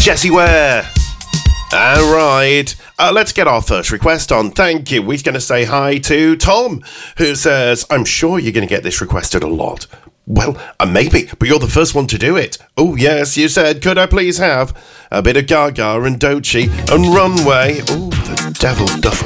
Jessie Ware. All right. Let's get our first request on. Thank you. We're going to say hi to Tom, who says, I'm sure you're going to get this requested a lot. Well, maybe, but you're the first one to do it. Oh, yes, you said, could I please have a bit of Gaga and Doechii and Runway? Oh, the devil doth